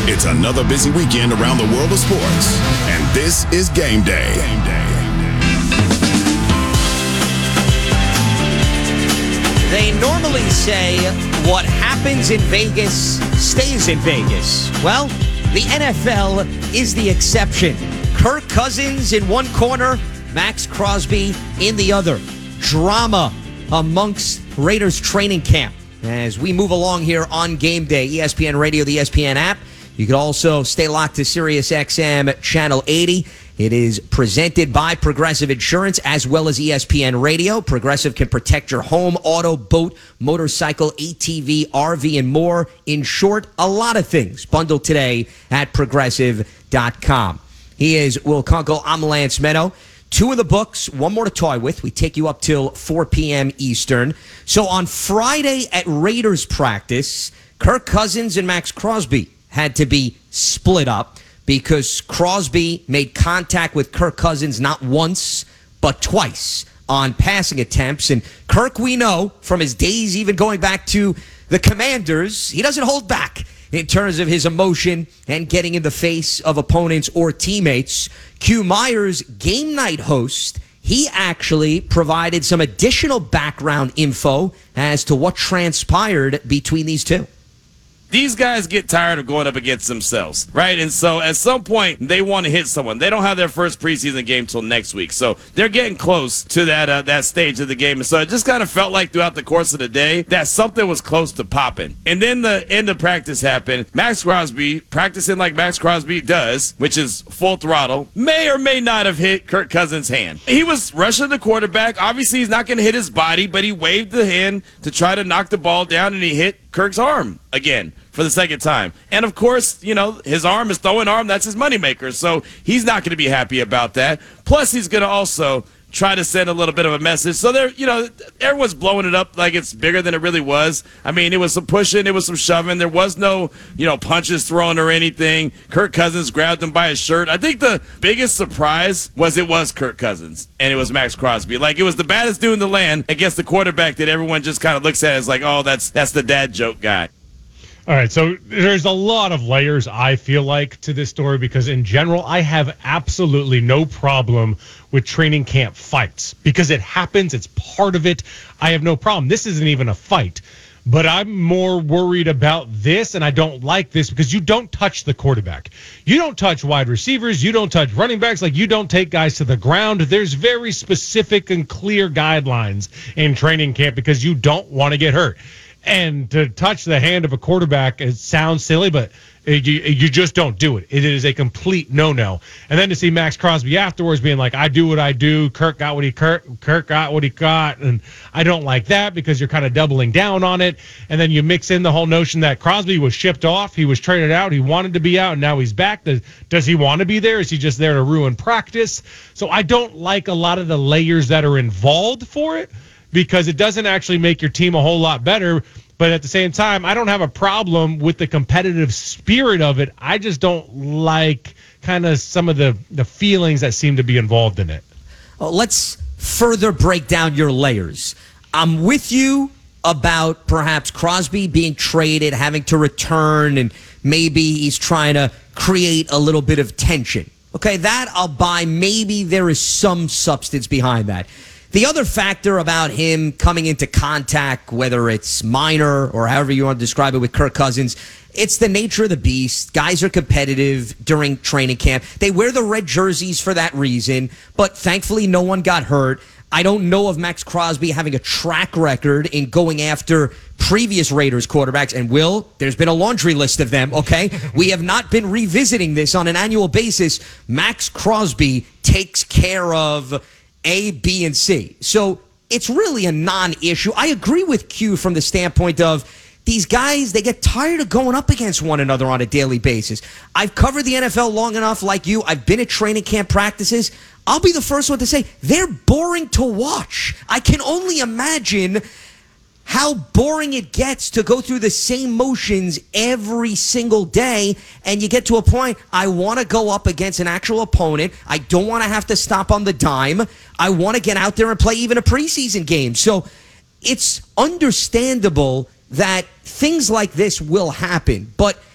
It's another busy weekend around the world of sports, and this is Game Day. They normally say what happens in Vegas stays in Vegas. Well, the NFL is the exception. Kirk Cousins in one corner, Max Crosby in the other. Drama amongst Raiders training camp. As we move along here on Game Day, ESPN Radio, the ESPN app. You can also stay locked to SiriusXM Channel 80. It is presented by Progressive Insurance as well as ESPN Radio. Progressive can protect your home, auto, boat, motorcycle, ATV, RV, and more. In short, a lot of things. Bundled today at Progressive.com. He is Will Kunkel. I'm Lance Meadow. 2 in the books, 1 more to toy with. We take you up till 4 p.m. Eastern. So on Friday at Raiders practice, Kirk Cousins and Max Crosby had to be split up because Crosby made contact with Kirk Cousins not once, but twice on passing attempts. And Kirk, we know from his days even going back to the Commanders, he doesn't hold back in terms of his emotion and getting in the face of opponents or teammates. Q Myers, game night host, he actually provided some additional background info as to what transpired between these two. These guys get tired of going up against themselves, right? And so at some point, they want to hit someone. They don't have their first preseason game till next week. So they're getting close to that stage of the game. And so it just kind of felt like throughout the course of the day that something was close to popping. And then the end of practice happened. Max Crosby, practicing like Max Crosby does, which is full throttle, may or may not have hit Kirk Cousins' hand. He was rushing the quarterback. Obviously, he's not going to hit his body, but he waved the hand to try to knock the ball down, and he hit Kirk's arm again for the second time. And of course, you know, his arm is throwing arm. That's his moneymaker. So he's not going to be happy about that. Plus, he's going to also try to send a little bit of a message. So there, you know, everyone's blowing it up like it's bigger than it really was. I mean, it was some pushing, it was some shoving. There was no, punches thrown or anything. Kirk Cousins grabbed him by his shirt. I think the biggest surprise was it was Kirk Cousins and it was Max Crosby. Like, it was the baddest dude in the land against the quarterback that everyone just kind of looks at as like, oh, that's the dad joke guy. All right, so there's a lot of layers, I feel like, to this story because, in general, I have absolutely no problem with training camp fights because it happens. It's part of it. I have no problem. This isn't even a fight. But I'm more worried about this, and I don't like this because you don't touch the quarterback. You don't touch wide receivers. You don't touch running backs. Like, you don't take guys to the ground. There's very specific and clear guidelines in training camp because you don't want to get hurt. And to touch the hand of a quarterback, it sounds silly, but you just don't do it. It is a complete no-no. And then to see Max Crosby afterwards being like, I do what I do, Kirk got what he got, and I don't like that because you're kind of doubling down on it. And then you mix in the whole notion that Crosby was shipped off, he was traded out, he wanted to be out, and now he's back. Does he want to be there? Is he just there to ruin practice? So I don't like a lot of the layers that are involved for it, because it doesn't actually make your team a whole lot better. But at the same time, I don't have a problem with the competitive spirit of it. I just don't like kind of some of the feelings that seem to be involved in it. Well, let's further break down your layers. I'm with you about perhaps Crosby being traded, having to return, and maybe he's trying to create a little bit of tension. Okay, that I'll buy. Maybe there is some substance behind that. The other factor about him coming into contact, whether it's minor or however you want to describe it with Kirk Cousins, it's the nature of the beast. Guys are competitive during training camp. They wear the red jerseys for that reason, but thankfully no one got hurt. I don't know of Max Crosby having a track record in going after previous Raiders quarterbacks. And Will, there's been a laundry list of them, okay? We have not been revisiting this on an annual basis. Max Crosby takes care of A, B, and C. So it's really a non-issue. I agree with Q from the standpoint of these guys, they get tired of going up against one another on a daily basis. I've covered the NFL long enough like you. I've been at training camp practices. I'll be the first one to say they're boring to watch. I can only imagine how boring it gets to go through the same motions every single day, and you get to a point, I want to go up against an actual opponent. I don't want to have to stop on the dime. I want to get out there and play even a preseason game. So it's understandable that things like this will happen, but